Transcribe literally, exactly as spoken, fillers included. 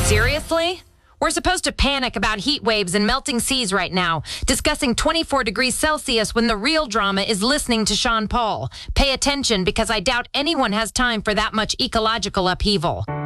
Seriously? We're supposed to panic about heat waves and melting seas right now, discussing twenty-four degrees Celsius when the real drama is listening to Sean Paul. Pay attention, because I doubt anyone has time for that much ecological upheaval.